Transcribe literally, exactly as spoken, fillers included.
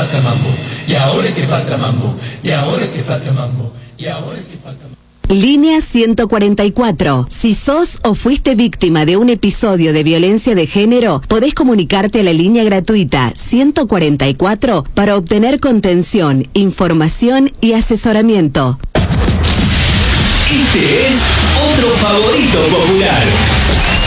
falta mambo, y ahora es que falta mambo, y ahora es que falta mambo, y ahora es que falta mambo. Línea ciento cuarenta y cuatro. Si sos o fuiste víctima de un episodio de violencia de género, podés comunicarte a la línea gratuita ciento cuarenta y cuatro para obtener contención, información y asesoramiento. Este es otro favorito popular.